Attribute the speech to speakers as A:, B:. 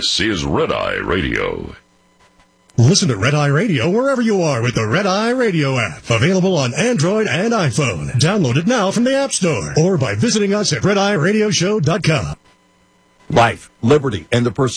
A: This is Red Eye Radio.
B: Listen to Red Eye Radio wherever you are with the Red Eye Radio app. Available on Android and iPhone. Download it now from the App Store or by visiting us at redeyeradioshow.com.
C: Life, liberty, and the pursuit